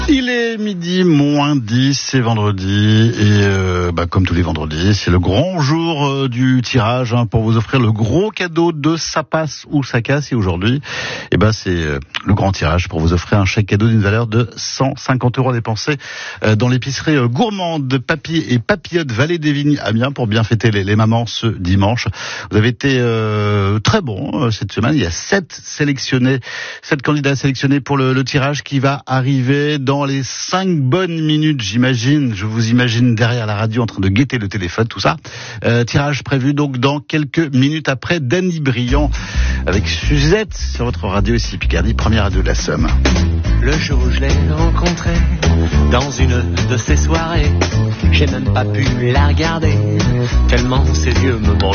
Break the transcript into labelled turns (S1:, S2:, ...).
S1: Il est midi moins 10, c'est vendredi et comme tous les vendredis, c'est le grand jour du tirage pour vous offrir le gros cadeau de Ça passe ou ça casse. Et aujourd'hui, c'est le grand tirage pour vous offrir un chèque cadeau d'une valeur de 150 € dépensé dans l'épicerie gourmande de Papy et Papillote Vallée des Vignes Amiens pour bien fêter les mamans ce dimanche. Vous avez été très bon cette semaine. Il y a 7 candidats sélectionnés pour le tirage qui va arriver dans les 5 bonnes minutes, j'imagine. Je vous imagine derrière la radio en train de guetter le téléphone, tout ça. Tirage prévu donc dans quelques minutes après Danny Briand avec Suzette sur votre radio ici Picardie, première radio de la Somme.
S2: Le jour où je l'ai rencontrée dans une de ces soirées, j'ai même pas pu la regarder tellement ses yeux me